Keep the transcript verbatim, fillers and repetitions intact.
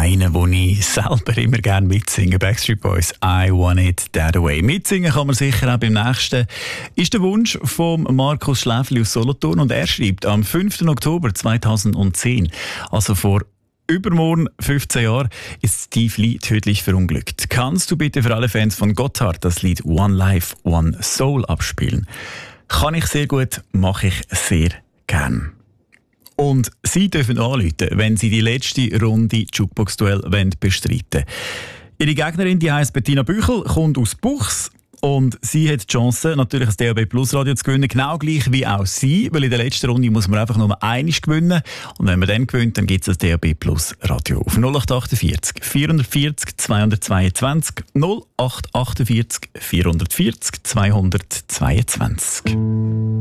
einen, den ich selber immer gerne mitsinge. Backstreet Boys, I Want It That Way. Mitsingen kann man sicher auch beim nächsten. Ist der Wunsch von Markus Schläfli aus Solothurn und er schreibt am fünften Oktober zweitausendzehn, also vor übermorgen fünfzehn Jahren, ist Steve Lee tödlich verunglückt. Kannst du bitte für alle Fans von Gotthard das Lied One Life, One Soul abspielen? Kann ich sehr gut, mache ich sehr gern. Und Sie dürfen anrufen, wenn Sie die letzte Runde Jukebox-Duell bestreiten wollen. Ihre Gegnerin, die heisst Bettina Büchel, kommt aus Buchs. Und sie hat die Chance, natürlich das D A B Plus Radio zu gewinnen, genau gleich wie auch sie, weil in der letzten Runde muss man einfach nur einmal gewinnen. Und wenn man dann gewinnt, dann gibt es das D A B Plus Radio auf null acht achtundvierzig vierhundertvierzig zweihundertzweiundzwanzig null acht achtundvierzig vierhundertvierzig zweihundertzweiundzwanzig.